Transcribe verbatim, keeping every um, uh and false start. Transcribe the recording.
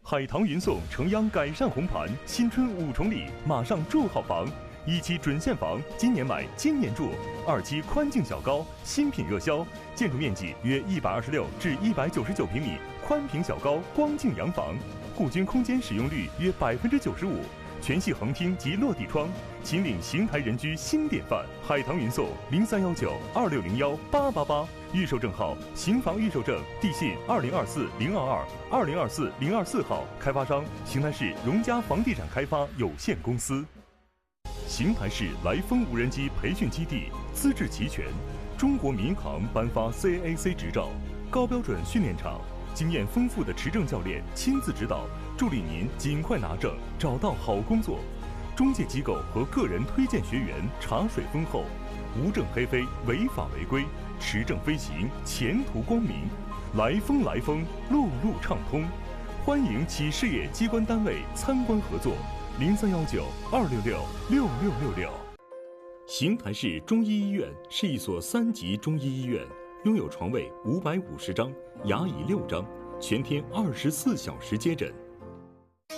海棠云送城央改善红盘，新春五重礼，马上住好房。一期准现房，今年买今年住；二期宽净小高，新品热销，建筑面积约一百二十六至一百九十九平米，宽平小高光净洋房，户均空间使用率约百分之九十五，全系横厅及落地窗，秦岭邢台人居新典范。海棠云送零三幺九二六零幺八八八，预售证号邢房预售证，地信二零二四零二二二零二四零二四号，开发商邢台市荣家房地产开发有限公司。邢台市来风无人机培训基地资质齐全，中国民航颁发 C A A C 执照，高标准训练场，经验丰富的持证教练亲自指导，助力您尽快拿证，找到好工作。中介机构和个人推荐学员茶水丰厚，无证黑飞，违法违规，持证飞行，前途光明。来风来风，路路畅通，欢迎企事业机关单位参观合作。零三幺九二六六六六六六。邢台市中医医院是一所三级中医医院，拥有床位五百五十张，牙椅六张，全天二十四小时接诊。